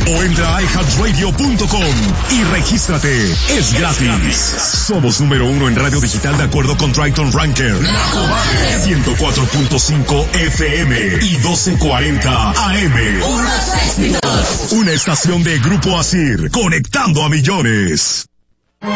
o entra a iHeartRadio.com y regístrate. Es gratis. Somos número 1 en radio digital de acuerdo con Triton Ranker. 104.5 FM y 1240 AM. Una estación de Grupo Asir, conectando a millones.